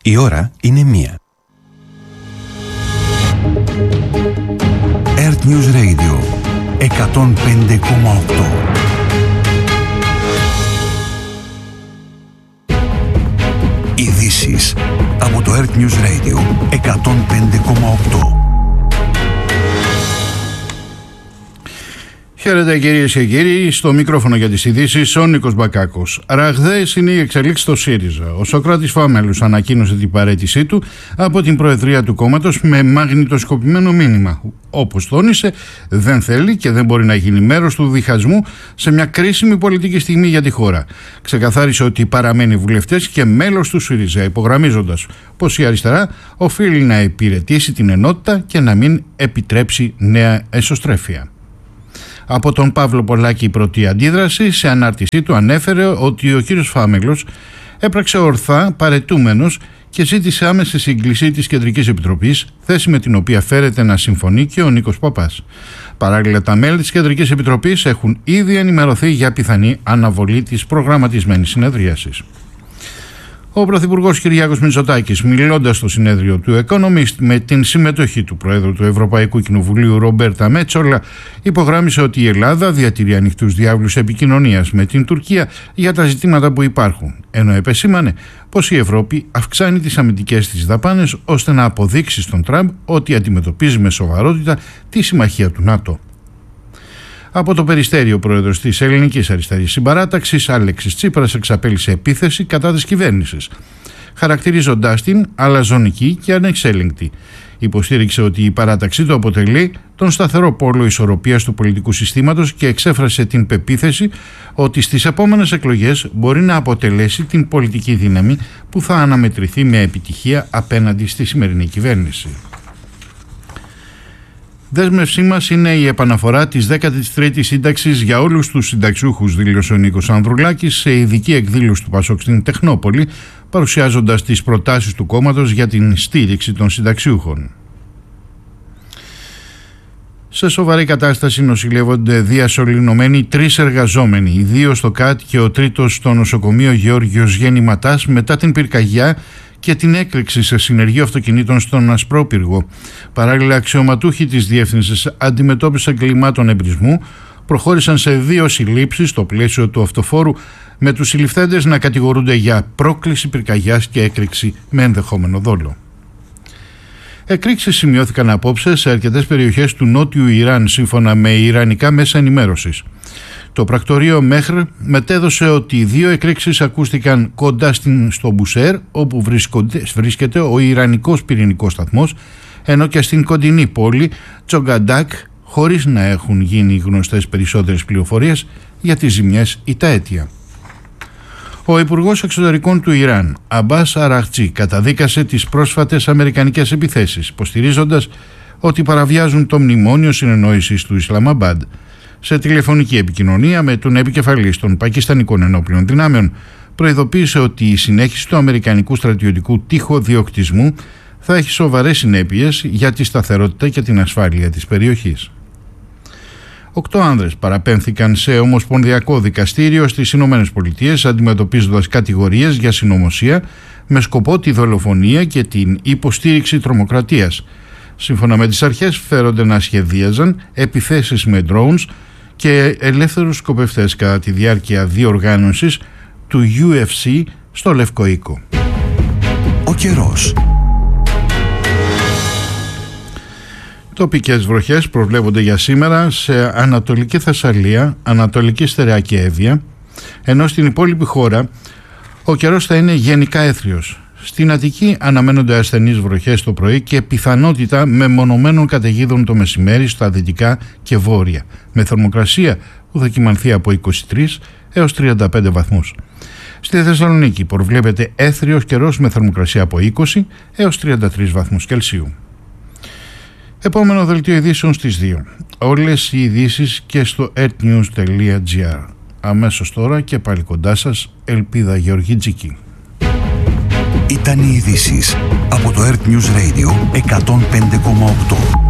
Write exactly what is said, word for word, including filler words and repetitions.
Η ώρα είναι μία. Earth News Radio εκατόν πέντε κόμμα οκτώ. Ειδήσεις από το Earth News Radio εκατόν πέντε κόμμα οκτώ. Χαίρετε κυρίες και κύριοι, στο μικρόφωνο για τις ειδήσεις ο Νίκος Μπακάκος. Ραγδαίες είναι οι εξελίξεις στο ΣΥΡΙΖΑ. Ο Σωκράτης Φάμελος ανακοίνωσε την παραίτησή του από την προεδρία του κόμματος με μαγνητοσκοπημένο μήνυμα. Όπως τόνισε, δεν θέλει και δεν μπορεί να γίνει μέρος του διχασμού σε μια κρίσιμη πολιτική στιγμή για τη χώρα. Ξεκαθάρισε ότι παραμένει βουλευτές και μέλος του ΣΥΡΙΖΑ, υπογραμμίζοντας πως η αριστερά οφείλει να υπηρετήσει την ενότητα και να μην επιτρέψει νέα εσωστρέφεια. Από τον Παύλο Πολάκη η πρώτη αντίδραση σε ανάρτησή του ανέφερε ότι ο κύριος Φάμελος έπραξε ορθά παραιτούμενος και ζήτησε άμεση σύγκληση της Κεντρικής Επιτροπής, θέση με την οποία φέρεται να συμφωνεί και ο Νίκος Παπάς. Παράλληλα, τα μέλη της Κεντρικής Επιτροπής έχουν ήδη ενημερωθεί για πιθανή αναβολή της προγραμματισμένης συνεδρίασης. Ο Πρωθυπουργός Κυριάκος Μητσοτάκης, μιλώντας στο συνέδριο του Economist με την συμμετοχή του Προέδρου του Ευρωπαϊκού Κοινοβουλίου Ρομπέρτα Μέτσολα, υπογράμμισε ότι η Ελλάδα διατηρεί ανοιχτούς διάβλους επικοινωνίας με την Τουρκία για τα ζητήματα που υπάρχουν, ενώ επεσήμανε πως η Ευρώπη αυξάνει τις αμυντικές της δαπάνες ώστε να αποδείξει στον Τραμπ ότι αντιμετωπίζει με σοβαρότητα τη συμμαχία του ΝΑΤΟ. Από το Περιστέρι, ο πρόεδρος της Ελληνικής Αριστερής Συμπαράταξης, Αλέξης Τσίπρας, εξαπέλυσε επίθεση κατά της κυβέρνησης, χαρακτηρίζοντάς την αλαζονική και ανεξέλεγκτη. Υποστήριξε ότι η παράταξή του αποτελεί τον σταθερό πόλο ισορροπίας του πολιτικού συστήματος και εξέφρασε την πεποίθηση ότι στις επόμενες εκλογές μπορεί να αποτελέσει την πολιτική δύναμη που θα αναμετρηθεί με επιτυχία απέναντι στη σημερινή κυβέρνηση. Δέσμευσή μας είναι η επαναφορά της δέκατης τρίτης σύνταξης για όλους τους συνταξιούχους, δήλωσε ο Νίκος Ανδρουλάκης σε ειδική εκδήλωση του Πασόκ στην Τεχνόπολη, παρουσιάζοντας τις προτάσεις του κόμματος για την στήριξη των συνταξιούχων. Σε σοβαρή κατάσταση νοσηλεύονται διασωληνωμένοι τρεις εργαζόμενοι, οι δύο στο ΚΑΤ και ο τρίτος στο νοσοκομείο Γεώργιος Γεννηματάς, μετά την πυρκαγιά και την έκρηξη σε συνεργείο αυτοκινήτων στον Ασπρόπυργο. Παράλληλα, αξιωματούχοι της Διεύθυνσης Αντιμετώπισης Εγκλημάτων Εμπρισμού προχώρησαν σε δύο συλλήψεις στο πλαίσιο του αυτοφόρου, με τους συλληφθέντες να κατηγορούνται για πρόκληση πυρκαγιάς και έκρηξη με ενδεχόμενο δόλο. Εκρήξεις σημειώθηκαν απόψε σε αρκετές περιοχές του νότιου Ιράν, σύμφωνα με ιρανικά μέσα ενημέρωσης. Το πρακτορείο Μεχρ μετέδωσε ότι δύο εκρήξεις ακούστηκαν κοντά στην, στο Μπουσέρ, όπου βρίσκεται ο Ιρανικός πυρηνικός σταθμός, ενώ και στην κοντινή πόλη Τσογκαντάκ, χωρίς να έχουν γίνει γνωστές περισσότερες πληροφορίες για τις ζημιές ή τα αίτια. Ο Υπουργός Εξωτερικών του Ιράν, Αμπάς Αραχτζή, καταδίκασε τις πρόσφατες αμερικανικές επιθέσεις, υποστηρίζοντας ότι παραβιάζουν το μνημόνιο συνεννόησης του Ισλαμαμπάντ. Σε τηλεφωνική επικοινωνία με τον επικεφαλής των Πακιστανικών Ενόπλων Δυνάμεων, προειδοποίησε ότι η συνέχιση του αμερικανικού στρατιωτικού τυχοδιοκτισμού θα έχει σοβαρές συνέπειες για τη σταθερότητα και την ασφάλεια της περιοχής. Οκτώ άνδρες παραπέμφθηκαν σε ομοσπονδιακό δικαστήριο στις Ηνωμένες Πολιτείες, αντιμετωπίζοντας κατηγορίες για συνωμοσία με σκοπό τη δολοφονία και την υποστήριξη τρομοκρατίας. Σύμφωνα με τις αρχές, φέρονται να σχεδίαζαν επιθέσεις με drones και ελεύθερους σκοπευτές κατά τη διάρκεια διοργάνωσης του γιου εφ σι στο Λευκό Οίκο. Ο καιρός. Τοπικές βροχές προβλέπονται για σήμερα σε Ανατολική Θεσσαλία, Ανατολική Στερεά και Εύβοια, ενώ στην υπόλοιπη χώρα ο καιρός θα είναι γενικά έθριος. Στην Αττική αναμένονται ασθενείς βροχές το πρωί και πιθανότητα μεμονωμένων καταιγίδων το μεσημέρι στα δυτικά και βόρεια, με θερμοκρασία που θα κυμανθεί από είκοσι τρεις έως τριάντα πέντε βαθμούς. Στη Θεσσαλονίκη προβλέπεται έθριος καιρός με θερμοκρασία από είκοσι έως τριάντα τρεις βαθμούς Κελσίου. Επόμενο δελτίο ειδήσεων στις δύο. Όλες οι ειδήσεις και στο earthnews τελεία gr. Αμέσως τώρα και πάλι κοντά σας, Ελπίδα Γεωργίτζικη. Ήταν οι ειδήσεις από το Earth News Radio εκατόν πέντε κόμμα οκτώ.